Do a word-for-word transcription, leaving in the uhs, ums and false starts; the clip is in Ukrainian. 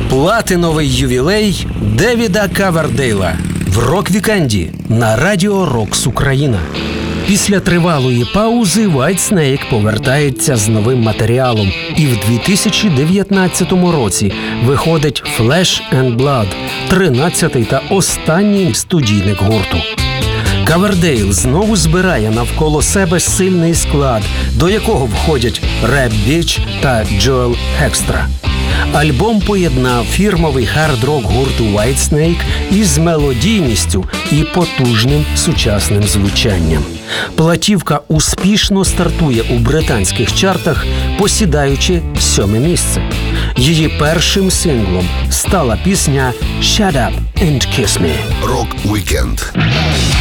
Платиновий ювілей Девіда Ковердейла в рок-вікенді на Радіо Рокс Україна. Після тривалої паузи Whitesnake повертається з новим матеріалом, і в дві тисячі дев'ятнадцятому році виходить Flesh and Blood, тринадцятий та останній студійник гурту. Ковердейл знову збирає навколо себе сильний склад, до якого входять Реб Біч та Джоел Хекстра. Альбом поєднав фірмовий хард-рок гурту Whitesnake із мелодійністю і потужним сучасним звучанням. Платівка успішно стартує у британських чартах, посідаючи сьоме місце. Її першим синглом стала пісня «Shut Up and Kiss Me». Рок-вікенд.